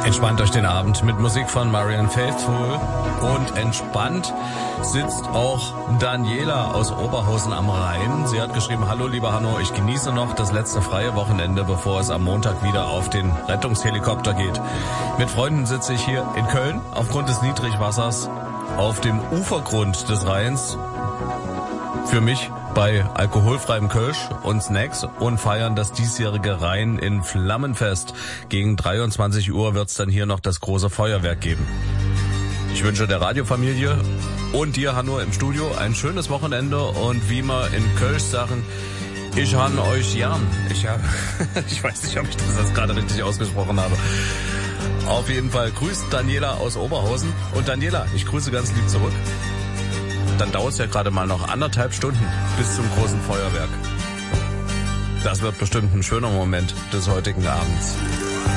Entspannt euch den Abend mit Musik von Marianne Faithfull und entspannt sitzt auch Daniela aus Oberhausen am Rhein. Sie hat geschrieben: Hallo lieber Hanno, ich genieße noch das letzte freie Wochenende, bevor es am Montag wieder auf den Rettungshelikopter geht. Mit Freunden sitze ich hier in Köln aufgrund des Niedrigwassers auf dem Ufergrund des Rheins. Für mich bei alkoholfreiem Kölsch und Snacks und feiern das diesjährige Rhein in Flammenfest. Gegen 23 Uhr wird's dann hier noch das große Feuerwerk geben. Ich wünsche der Radiofamilie und dir, Hanno, im Studio ein schönes Wochenende und wie wir in Kölsch sagen, ich han euch gern. Ich weiß nicht, ob ich das jetzt gerade richtig ausgesprochen habe. Auf jeden Fall grüßt Daniela aus Oberhausen. Und Daniela, ich grüße ganz lieb zurück. Dann dauert es ja gerade mal noch 1,5 Stunden bis zum großen Feuerwerk. Das wird bestimmt ein schöner Moment des heutigen Abends.